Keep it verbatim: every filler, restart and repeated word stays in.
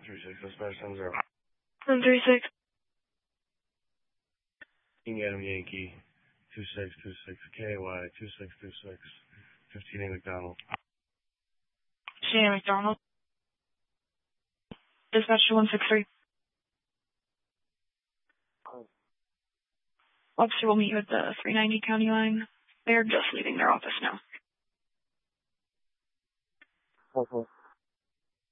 three six, dispatch seven zero. seven three six. King Adam Yankee, two six two six K Y, two six two six, fifteen A McDonald. fifteen A McDonald. Dispatch to one six three. Officer will meet you at the three ninety county line. They're just leaving their office now. Okay.